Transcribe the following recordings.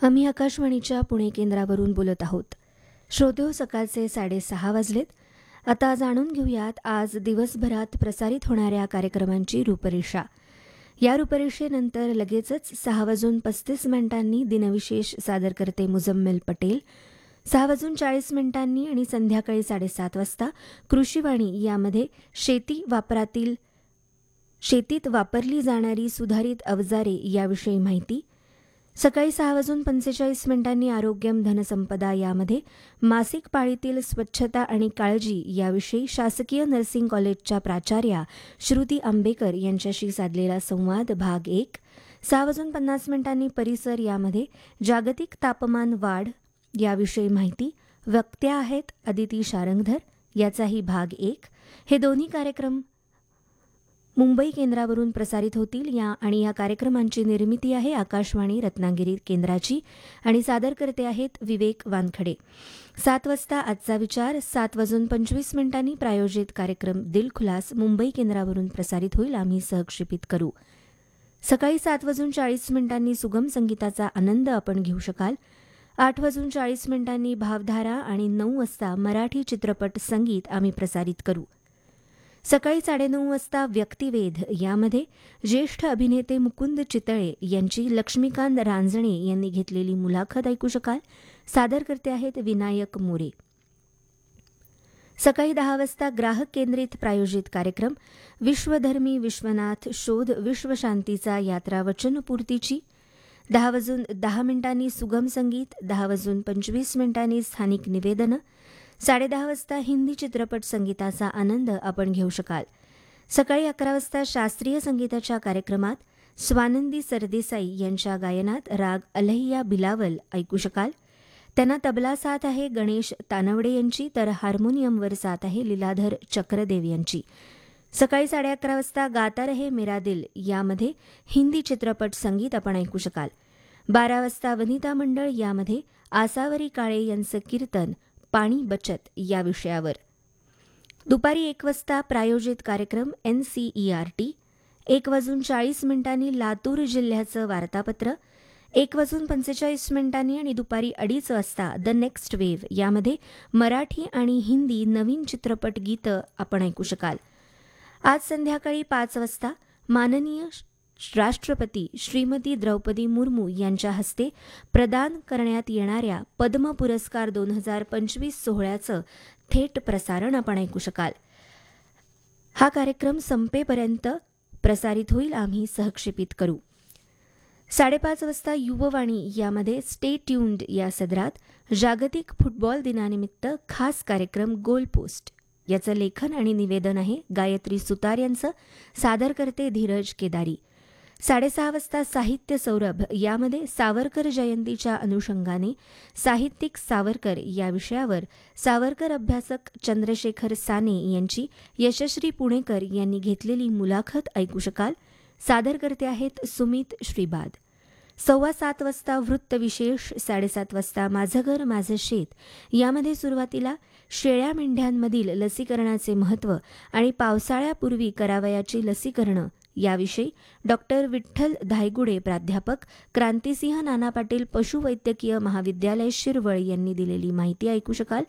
आम्ही आकाशवाणीच्या पुणे केंद्रावरून बोलत आहोत. श्रोतेहो, सकाळचे 6:30 वाजलेत. आता जाणून घेऊयात आज दिवसभरात प्रसारित होणाऱ्या कार्यक्रमांची रूपरेषा. या रूपरेषेनंतर लगेचच 6:35 दिनविशेष सादर करते मुजम्मिल पटेल. 6:40 आणि संध्याकाळी 7:30 वाजता कृषीवाणी यामध्ये शेतीत वापरली जाणारी सुधारित अवजारे याविषयी माहिती. सकाळी 6:45 आरोग्यम धनसंपदा यामध्ये मासिक पाळीतील स्वच्छता आणि काळजी याविषयी शासकीय नर्सिंग कॉलेजच्या प्राचार्या श्रुती आंबेकर यांच्याशी साधलेला संवाद भाग 1. 6:50 परिसर यामध्ये जागतिक तापमान वाढ याविषयी माहिती. वक्त्या आहेत अदिती शारंगधर, याचाही भाग 1. हे दोन्ही कार्यक्रम मुंबई केंद्रावरून प्रसारित होतील. या कार्यक्रमांची निर्मिती आहे आकाशवाणी रत्नागिरी केंद्राची आणि सादर करते आहेत विवेक वानखडे. 7 वाजता आजचा विचार. 7:25 प्रायोजित कार्यक्रम दिलखुलास मुंबई केंद्रावरून प्रसारित होईल. आम्ही सहक्षेपित करू. सकाळी 7:40 सुगम संगीताचा आनंद आपण घेऊ शकाल. 8:40 भावधारा आणि 9 वाजता मराठी चित्रपट संगीत आम्ही प्रसारित करू. सकाळी 9:30 वाजता व्यक्तिवेध यामध्ये ज्येष्ठ अभिनेते मुकुंद चितळे यांची लक्ष्मीकांत रांजणे यांनी घेतलेली मुलाखत ऐकू शकाल. सादर करते आहेत विनायक मोरे. सकाळी 10 वाजता ग्राहक केंद्रित प्रायोजित कार्यक्रम विश्वधर्मी विश्वनाथ शोध विश्वशांतीचा यात्रा वचनपूर्तीची. 10:10 सुगम संगीत. 10:25 स्थानिक निवेदनं. 10:30 वाजता हिंदी चित्रपट संगीताचा आनंद आपण घेऊ शकाल. सकाळी 11 वाजता शास्त्रीय संगीताच्या कार्यक्रमात स्वानंदी सरदेसाई यांच्या गायनात राग अलहिया बिलावल ऐकू शकाल. त्यांना तबला साथ आहे गणेश तानवडे यांची, तर हार्मोनियमवर साथ आहे लीलाधर चक्रदेव यांची. सकाळी 11:30 वाजता गाता रहे मेरा दिल यामध्ये हिंदी चित्रपट संगीत आपण ऐकू शकाल. 12 वाजता वनिता मंडळ यामध्ये आसावरी काळे यांचं कीर्तन पाणी बचत या विषयावर. दुपारी 1 वाजता प्रायोजित कार्यक्रम NCERT. 1:40 लातूर जिल्ह्याचं वार्तापत्र. 1:45 आणि दुपारी 2:30 वाजता द नेक्स्ट वेव्ह यामध्ये मराठी आणि हिंदी नवीन चित्रपट गीतं आपण ऐकू शकाल. आज संध्याकाळी 5 वाजता माननीय राष्ट्रपती श्रीमती द्रौपदी मुर्मू यांच्या हस्ते प्रदान करण्यात येणाऱ्या पद्म पुरस्कार 2025 सोहळ्याचं थेट प्रसारण आपण ऐकू शकाल. हा कार्यक्रम संपेपर्यंत प्रसारित होईल. आम्ही सहक्षेपित करू. 5:30 वाजता युववाणी यामध्ये स्टे ट्यून्ड या सदरात जागतिक फुटबॉल दिनानिमित्त खास कार्यक्रम गोल पोस्ट याचं लेखन आणि निवेदन आहे गायत्री सुतार यांचं. सादर करते धीरज केदारी. 6:30 वाजता साहित्य सौरभ यामध्ये सावरकर जयंतीच्या अनुषंगाने साहित्यिक सावरकर या विषयावर सावरकर अभ्यासक चंद्रशेखर साने यांची यशश्री पुणेकर यांनी घेतलेली मुलाखत ऐकू शकाल. सादर करते आहेत सुमित श्रीबाद. 7:15 वाजता वृत्तविशेष. 7:30 वाजता माझं घर माझं शेत यामध्ये सुरुवातीला शेळ्या मेंढ्यांमधील लसीकरणाचे महत्त्व आणि पावसाळ्यापूर्वी करावयाची लसीकरणं याविषयी डॉक्टर विठ्ठल धायगुडे प्राध्यापक क्रांतिसिंह नाना पाटील पशुवैद्यकीय महाविद्यालय शिरवळ यांनी दिलेली माहिती ऐकू शकाल.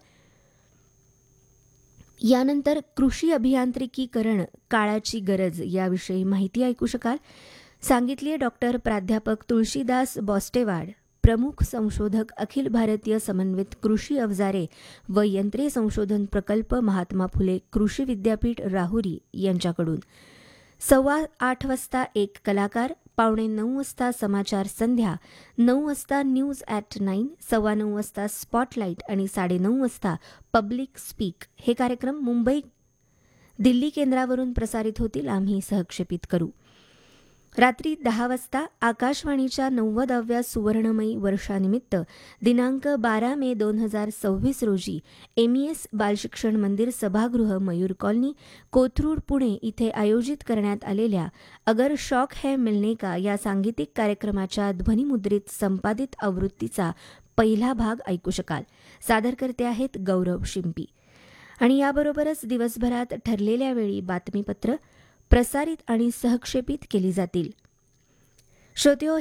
यानंतर कृषी अभियांत्रिकीकरण काळाची गरज याविषयी माहिती ऐकू शकाल. सांगितली डॉक्टर प्राध्यापक तुळशीदास बॉस्टेवाड, प्रमुख संशोधक अखिल भारतीय समन्वित कृषी अवजारे व यंत्रे संशोधन प्रकल्प महात्मा फुले कृषी विद्यापीठ राहुरी यांच्याकडून. 8:15 वाजता एक कलाकार. 8:45 वाजता समाचार संध्या. 9 वाजता न्यूज ॲट 9. 9:15 वाजता स्पॉटलाईट आणि 9:30 वाजता पब्लिक स्पीक हे कार्यक्रम मुंबई दिल्ली केंद्रावरून प्रसारित होतील. आम्ही सहक्षेपित करू. रात्री 10 वाजता आकाशवाणीच्या 90व्या सुवर्णमयी वर्षानिमित्त दिनांक 12 मे 2026 रोजी MES बालशिक्षण मंदिर सभागृह मयूर कॉलनी कोथरूड पुणे इथे आयोजित करण्यात आलेल्या अगर शौक है मिलने का या सांगीतिक कार्यक्रमाच्या ध्वनिमुद्रित संपादित आवृत्तीचा पहिला भाग ऐकू शकाल. सादर करते आहेत गौरव शिंपी. आणि याबरोबरच दिवसभरात ठरलेल्या वेळी बातमीपत्र प्रसारित आणि सहक्षेपित केली जातील. श्रोतेहो,